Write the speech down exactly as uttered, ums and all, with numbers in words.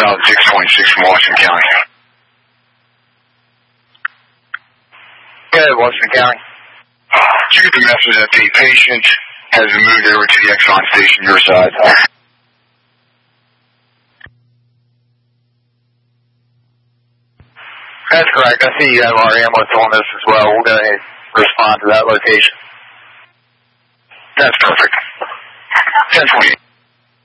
South six twenty-six from Washington County. Go ahead, Washington County. Did you get the message that the patient has been moved over to the Exxon station your side? That's correct. I see you have our ambulance on this as well. We'll go ahead and respond to that location. That's perfect. ten twenty.